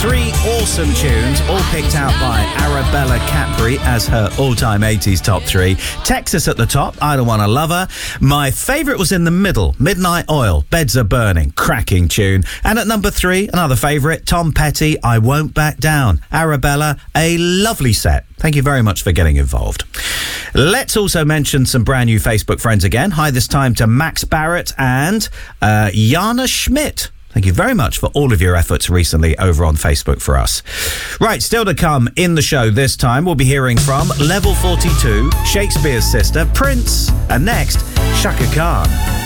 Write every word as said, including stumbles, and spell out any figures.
Three awesome tunes, all picked out by Arabella Capri as her all-time eighties top three. Texas at the top, I Don't Wanna Love Her. My favourite was in the middle, Midnight Oil, Beds Are Burning, cracking tune. And at number three, another favourite, Tom Petty, I Won't Back Down. Arabella, a lovely set. Thank you very much for getting involved. Let's also mention some brand new Facebook friends again. Hi this time to Max Barrett and uh, Jana Schmidt. Thank you very much for all of your efforts recently over on Facebook for us. Right, still to come in the show this time, we'll be hearing from Level forty-two, Shakespeare's Sister, Prince, and next, Shaka Khan.